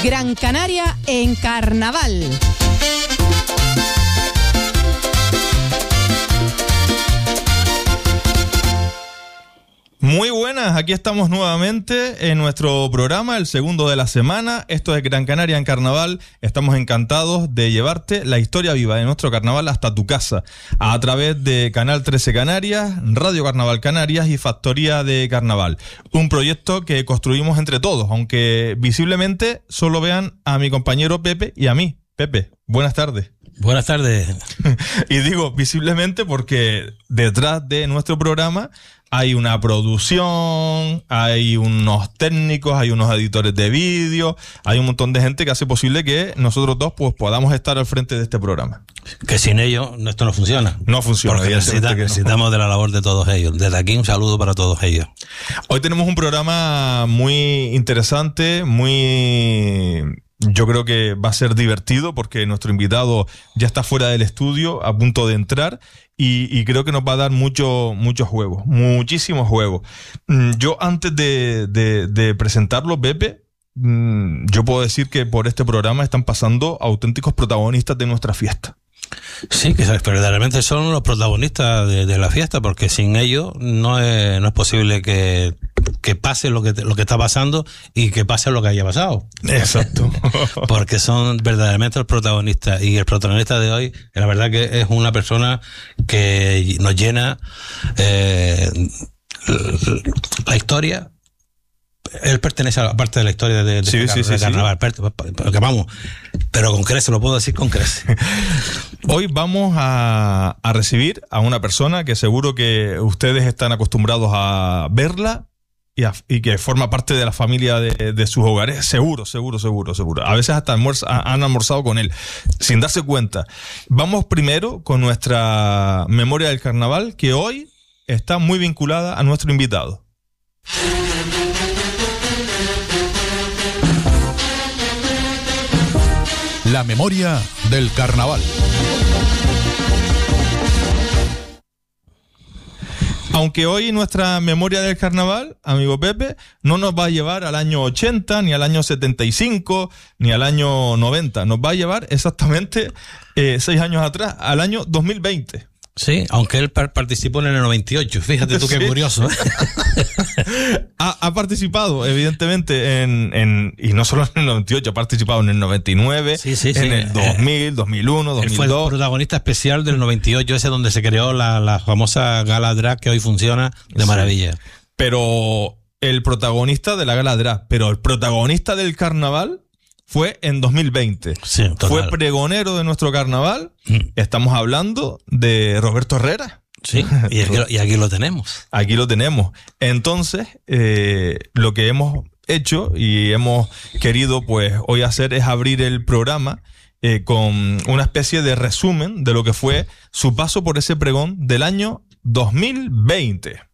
Gran Canaria en carnaval. Muy buenas, aquí estamos nuevamente en nuestro programa, el segundo de la semana. Esto es Gran Canaria en Carnaval. Estamos encantados de llevarte la historia viva de nuestro carnaval hasta tu casa, a través de Canal 13 Canarias, Radio Carnaval Canarias y Factoría de Carnaval. Un proyecto que construimos entre todos, aunque visiblemente solo vean a mi compañero Pepe y a mí. Pepe, buenas tardes. Buenas tardes. Y digo visiblemente porque detrás de nuestro programa hay una producción, hay unos técnicos, hay unos editores de vídeo, hay un montón de gente que hace posible que nosotros dos pues podamos estar al frente de este programa. Que sin ellos esto no funciona. No funciona. Porque necesitamos de la labor de todos ellos. Desde aquí un saludo para todos ellos. Hoy tenemos un programa muy interesante, yo creo que va a ser divertido porque nuestro invitado ya está fuera del estudio, a punto de entrar, y creo que nos va a dar mucho juego, muchísimo juego. Yo antes de presentarlo, Pepe, yo puedo decir que por este programa están pasando auténticos protagonistas de nuestra fiesta. Sí, que verdaderamente son los protagonistas de la fiesta, porque sin ellos no es posible que pase lo que está pasando y que pase lo que haya pasado. Exacto. Porque son verdaderamente los protagonistas, y el protagonista de hoy, la verdad que es una persona que nos llena la historia. Él pertenece a la parte de la historia de carnaval. Porque vamos, pero con creces, lo puedo decir con creces. Hoy vamos a recibir a una persona que seguro que ustedes están acostumbrados a verla y que forma parte de la familia de sus hogares. Seguro. A veces hasta han almorzado con él, sin darse cuenta. Vamos primero con nuestra memoria del carnaval, que hoy está muy vinculada a nuestro invitado. La memoria del carnaval. Aunque hoy nuestra memoria del carnaval, amigo Pepe, no nos va a llevar al año 80, ni al año 75, ni al año 90. Nos va a llevar exactamente 6 años atrás, al año 2020. Sí, aunque él participó en el 98, fíjate tú qué curioso. Ha participado, evidentemente, y no solo en el 98, ha participado en el 99, en el 2000, 2001, 2002. Él fue el protagonista especial del 98, ese donde se creó la famosa gala drag que hoy funciona de maravilla. Pero el protagonista de la gala drag, pero el protagonista del carnaval fue en 2020. Sí, fue pregonero de nuestro carnaval. Estamos hablando de Roberto Herrera. Sí, y aquí lo tenemos. Aquí lo tenemos. Entonces, lo que hemos hecho y hemos querido pues hoy hacer es abrir el programa con una especie de resumen de lo que fue su paso por ese pregón del año 2020.